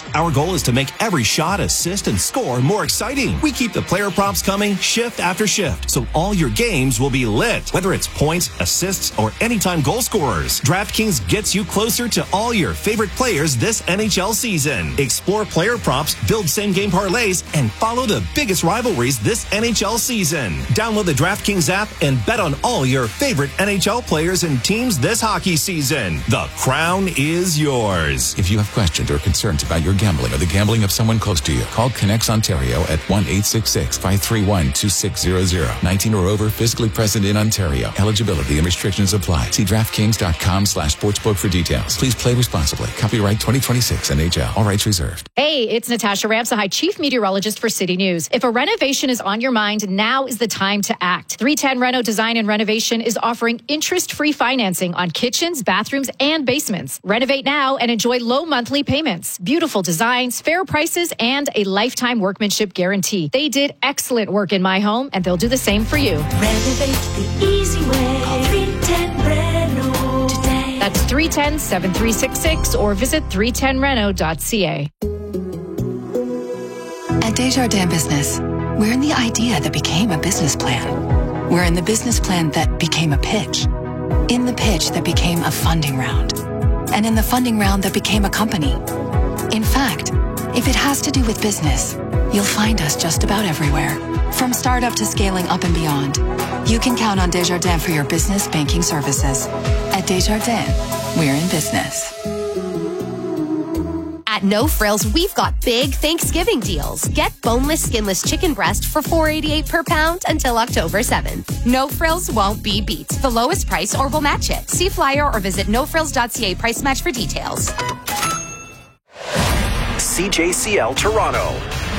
Our goal is to make every shot, assist, and score more exciting. We keep the player props coming shift after shift, so all your games will be lit. Whether it's points, assists, or anytime goal scorers, DraftKings gets you closer to all your favorite players this NHL season. Explore player props, build same-game parlays, and follow the biggest rivalries this NHL season. Download the DraftKings app and bet on all your favorite NHL players and teams this hockey season. The crown is yours. If you have questions or concerns about your gambling or the gambling of someone close to you, call Connects Ontario at 1-866-531-2600. 19 or over, physically present in Ontario. Eligibility and restrictions apply. See DraftKings.com/sportsbook for details. Please play responsibly. Copyright 2026 NHL. All rights reserved. Hey, it's Natasha Ramsahide, Chief Meteorologist for City News. If a renovation is on your mind, now is the time to act. 310 Reno Design and Renovation is offering interest-free financing on kitchens, bathrooms, and basements. Renovate now and enjoy low monthly payments, beautiful designs, fair prices, and a lifetime workmanship guarantee. They did excellent work in my home, and they'll do the same for you. Renovate the easy way. Call 310 Reno today. That's 310-7366 or visit 310reno.ca. At Desjardins Business, we're in the idea that became a business plan. We're in the business plan that became a pitch. In the pitch that became a funding round. And in the funding round that became a company. In fact, if it has to do with business, you'll find us just about everywhere. From startup to scaling up and beyond. You can count on Desjardins for your business banking services. At Desjardins, we're in business. At No Frills, we've got big Thanksgiving deals. Get boneless, skinless chicken breast for $4.88 per pound until October 7th. No Frills won't be beat. The lowest price or we'll match it. See flyer or visit nofrills.ca price match for details. CJCL Toronto.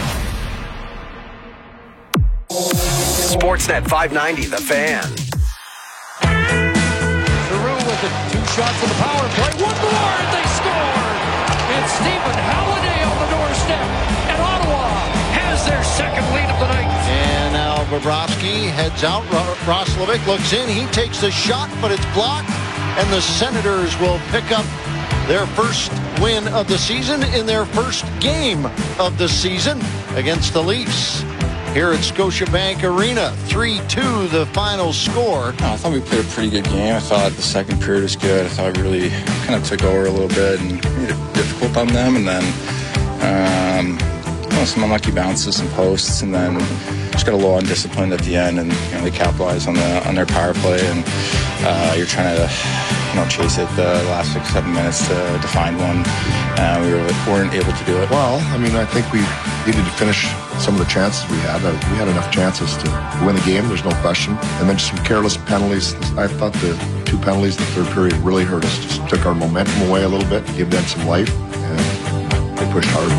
Sportsnet 590, The Fan. Giroux with it. 2 shots on the power play. One more, and they score! It's Stephen Halliday on the doorstep, and Ottawa has their second lead of the night. And now Bobrovsky heads out. Roslovic looks in. He takes the shot, but it's blocked. And the Senators will pick up their first win of the season in their first game of the season against the Leafs. Here at Scotiabank Arena, 3-2 the final score. I thought we played a pretty good game. I thought the second period was good. I thought we really kind of took over a little bit and made it difficult on them. And then some unlucky bounces and posts, and then just got a little undisciplined at the end. And they capitalized on their power play, and you're trying to chase it the last 6-7 minutes to find one. We weren't able to do it. Well, I think we needed to finish some of the chances we had. We had enough chances to win the game, there's no question. And then just some careless penalties. I thought the 2 penalties in the third period really hurt us. Just took our momentum away a little bit, gave them some life, and they pushed hard.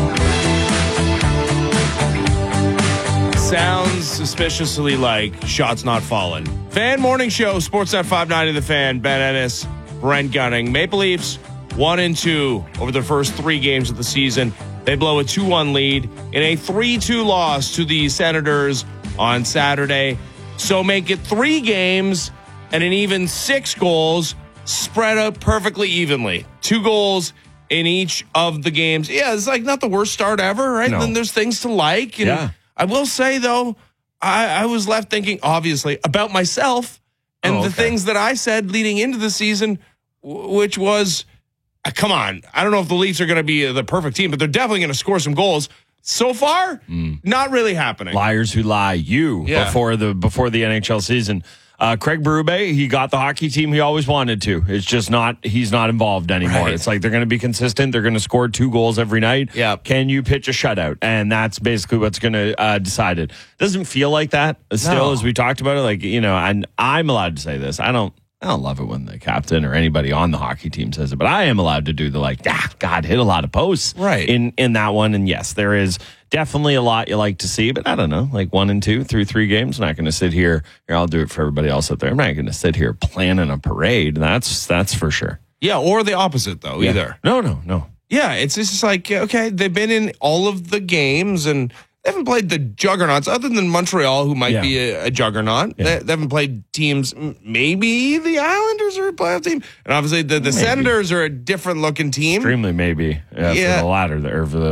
Sounds suspiciously like shots not fallen. Fan Morning Show, Sportsnet 590 The Fan, Ben Ennis, Brent Gunning. Maple Leafs 1-2 over their first 3 games of the season. They blow a 2-1 lead in a 3-2 loss to the Senators on Saturday. So make it 3 games and an even 6 goals spread out perfectly evenly. 2 goals in each of the games. Yeah, it's like not the worst start ever, right? No. And then there's things to like. And yeah. I will say, though, I was left thinking, obviously, about myself and the things that I said leading into the season, which was, come on, I don't know if the Leafs are going to be the perfect team, but they're definitely going to score some goals. So far, not really happening. Liars who lie. Before the NHL season. Craig Berube, he got the hockey team he always wanted to. It's just he's not involved anymore. Right. It's like they're going to be consistent. They're going to score 2 goals every night. Yep. Can you pitch a shutout? And that's basically what's going to decide it. Doesn't feel like that still, as we talked about it. And I'm allowed to say this. I don't love it when the captain or anybody on the hockey team says it, but I am allowed to do the God, hit a lot of posts in that one. And yes, there is definitely a lot you like to see, but I don't know, 1 and 2 through 3 games. I'm not going to sit here. I'll do it for everybody else out there. I'm not going to sit here planning a parade. That's for sure. Yeah, or the opposite though, either. No. Yeah, it's just okay, they've been in all of the games and they haven't played the juggernauts other than Montreal, who might be a juggernaut. Yeah. They haven't played teams, maybe the Islanders are a playoff team. And obviously the Senators are a different looking team. Extremely maybe. For the latter there. For the